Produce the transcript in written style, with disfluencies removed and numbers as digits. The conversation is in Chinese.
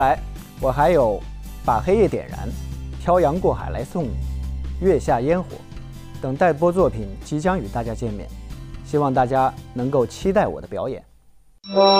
我还有把黑夜点燃、漂洋过海来送你、月下烟火等待播作品即将与大家见面，希望大家能够期待我的表演。